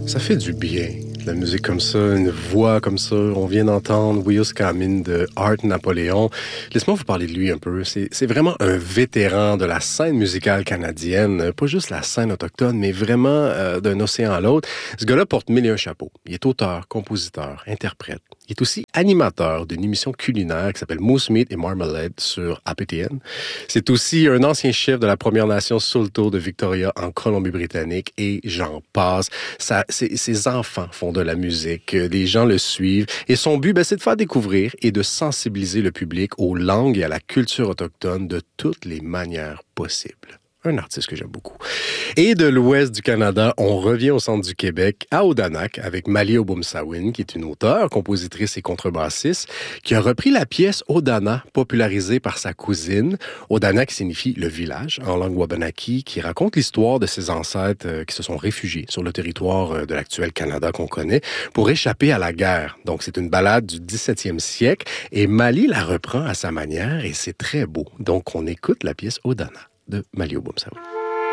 Ça fait du bien, de la musique comme ça, une voix comme ça. On vient d'entendre Wheels Coming de Art Napoléon. Laisse-moi vous parler de lui un peu. C'est vraiment un vétéran de la scène musicale canadienne, pas juste la scène autochtone, mais vraiment d'un océan à l'autre. Ce gars-là porte mille et un chapeaux. Il est auteur, compositeur, interprète. Il est aussi animateur d'une émission culinaire qui s'appelle Moose Meat et Marmalade sur APTN. C'est aussi un ancien chef de la Première Nation Saulteaux de Victoria en Colombie-Britannique et j'en passe. Ses enfants font de la musique, les gens le suivent et son but, c'est de faire découvrir et de sensibiliser le public aux langues et à la culture autochtone de toutes les manières possibles. Un artiste que j'aime beaucoup. Et de l'ouest du Canada, on revient au centre du Québec, à Odanak, avec Mali Obumsawin, qui est une auteure, compositrice et contrebassiste, qui a repris la pièce Odana, popularisée par sa cousine. Odana qui signifie le village, en langue wabanaki, qui raconte l'histoire de ses ancêtres qui se sont réfugiés sur le territoire de l'actuel Canada qu'on connaît, pour échapper à la guerre. Donc c'est une ballade du 17e siècle, et Mali la reprend à sa manière, et c'est très beau. Donc on écoute la pièce Odana de Mali Obumsawin.